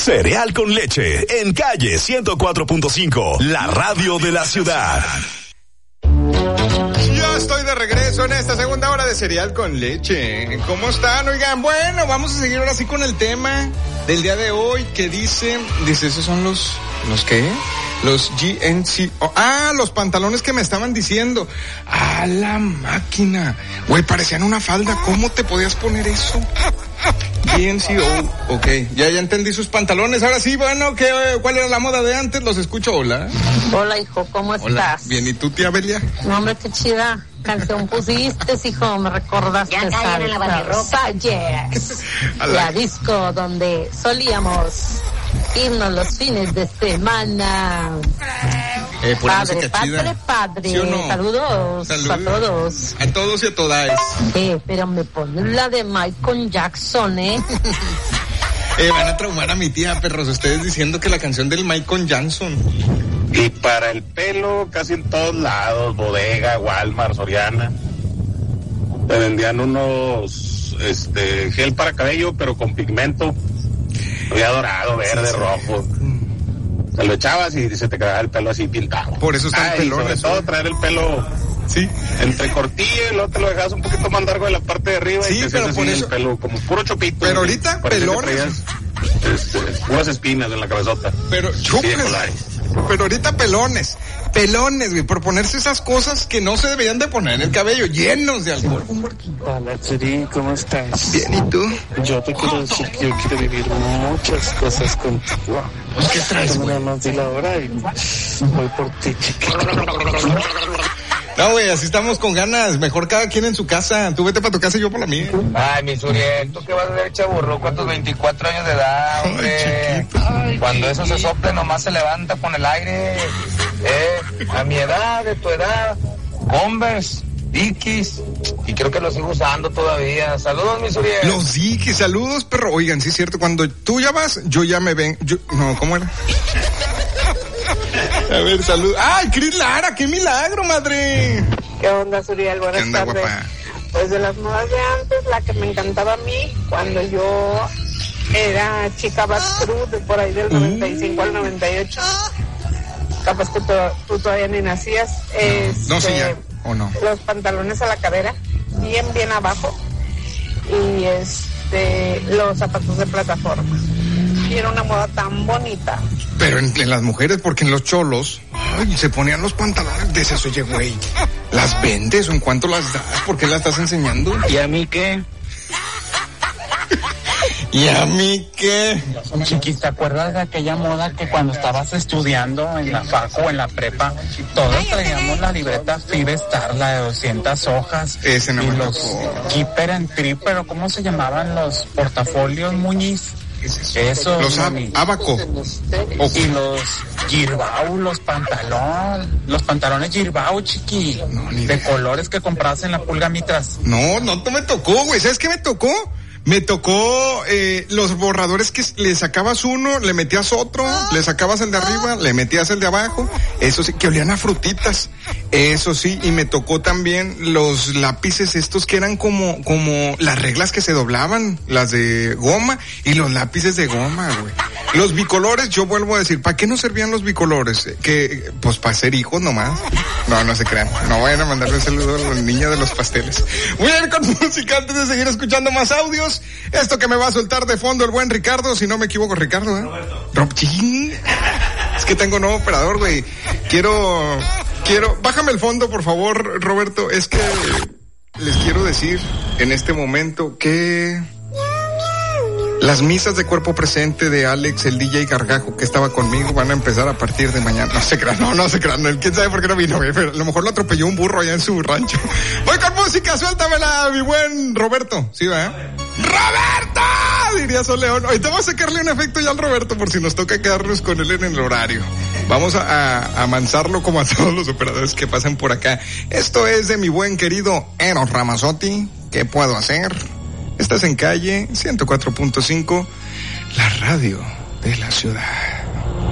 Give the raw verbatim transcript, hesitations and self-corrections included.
Cereal con leche, en calle ciento cuatro punto cinco, la radio de la ciudad. Yo estoy de regreso en esta segunda hora de Cereal con leche. ¿Cómo están? Oigan, bueno, vamos a seguir ahora sí con el tema del día de hoy que dice, dice, esos son los, ¿los qué? Los G N C O. Ah, los pantalones que me estaban diciendo. Ah, la máquina. Güey, parecían una falda. ¿Cómo te podías poner eso? G N C O. Ok, ya, ya entendí sus pantalones. Ahora sí, bueno, ¿qué, ¿cuál era la moda de antes? Los escucho. Hola. Hola, hijo, ¿cómo Hola. estás? Bien, ¿y tú, tía Belia? No, hombre, qué chida canción pusiste, hijo. Me recordaste Ya caen en la banderropa. Yes. La disco donde solíamos irnos los fines de semana. Eh, padre, padre, padre. ¿Sí o no? Saludos, Saludos a todos. A todos y a todas. Eh, pero me ponen la de Michael Jackson, ¿eh? Eh, van a traumar a mi tía, perros, ustedes diciendo que la canción del Michael Jackson. Y para el pelo, casi en todos lados, bodega, Walmart, Soriana, te vendían unos, este, gel para cabello, pero con pigmento, había dorado, verde, sí, sí. rojo. Te lo echabas y se te quedaba el pelo así pintado. Por eso está el pelo. Sobre todo traer el pelo, sí, entre cortilla y luego te lo dejabas un poquito más largo de la parte de arriba, sí, y te pero por eso... el pelo como puro chopito. Pero ahorita pelones. Este, unas espinas en la cabezota. Pero chupes. Pero ahorita pelones. Pelones, güey, por ponerse esas cosas que no se deberían de poner en el cabello, llenos de alcohol. Hola, Chiri, ¿cómo estás? Bien, ¿y tú? Yo te quiero decir que yo quiero vivir muchas cosas contigo. ¿Qué traes, güey? Nada más di la hora y voy por ti, chiquito. No, güey, así estamos con ganas. Mejor cada quien en su casa. Tú vete para tu casa y yo por la mía. Ay, mi Suriel, ¿tú qué vas a hacer, chaburro? ¿Cuántos veinticuatro años de edad, hombre? Ay, cuando eso se sople, nomás se levanta con el aire. Eh, a mi edad, de tu edad, Converse, Dickies, y creo que los sigo usando todavía. Saludos, mi Suriel. Los Dickies, saludos, perro. Oigan, sí es cierto, cuando tú ya vas, yo ya me ven. Yo, no, ¿cómo era? A ver, salud. ¡Ay, Cris Lara! ¡Qué milagro, madre! ¿Qué onda, Suriel? Buenas ¿Qué onda, tardes. Guapa? Pues de las modas de antes, la que me encantaba a mí, cuando yo era chica Bastrut, de por ahí del noventa y cinco al noventa y ocho. Capaz que tú, tú todavía ni nacías. No, no, sí, este, ya. ¿O no? Los pantalones a la cadera, bien, bien abajo. Y este, los zapatos de plataforma. Y era una moda tan bonita. Pero en, en las mujeres, porque en los cholos, ay, se ponían los pantalones de esas, oye, güey, ¿las vendes o en cuánto las das? ¿Por qué las estás enseñando? ¿Y a mí qué? ¿Y a mí qué? Chiquis, ¿te acuerdas de aquella moda que cuando estabas estudiando en la facu o en la prepa, todos traíamos la libreta Fibestar, la de doscientas hojas? Ese no y me los tocó. Keeper and Trip, pero ¿cómo se llamaban los portafolios, Muñiz? Eso. Los ab- abaco. Y los Girbau, los pantalón, los pantalones Girbau, chiqui, no, ni de idea. Colores que compras en la Pulga Mitras. No, no te me tocó, güey. ¿Sabes qué me tocó? Me tocó eh, los borradores que le sacabas uno, le metías otro, le sacabas el de arriba, le metías el de abajo, eso sí, que olían a frutitas, eso sí, y me tocó también los lápices estos que eran como, como las reglas que se doblaban, las de goma, y los lápices de goma, güey. Los bicolores, yo vuelvo a decir, ¿para qué nos servían los bicolores? Que, pues para ser hijos nomás. No, no se crean, no vayan a mandarle un saludo a los niños de los pasteles. Voy a ir con música antes de seguir escuchando más audios. Esto que me va a soltar de fondo el buen Ricardo, si no me equivoco, Ricardo, ¿eh? Roberto. Rob, es que tengo nuevo operador, güey. Quiero, quiero, bájame el fondo, por favor, Roberto. Es que les quiero decir en este momento que las misas de cuerpo presente de Alex, el D J Gargajo, que estaba conmigo, van a empezar a partir de mañana. No se crean, no, no se crean. Quién sabe por qué no vino, güey, pero a lo mejor lo atropelló un burro allá en su rancho. Voy con música, suéltamela, mi buen Roberto. ¿Sí, va? ¡Roberto! Diría Sol León. Ahorita vamos a sacarle un efecto ya al Roberto por si nos toca quedarnos con él en el horario. Vamos a, a, a amansarlo como a todos los operadores que pasan por acá. Esto es de mi buen querido Eros Ramazzotti. ¿Qué puedo hacer? Estás en calle ciento cuatro punto cinco, la radio de la ciudad.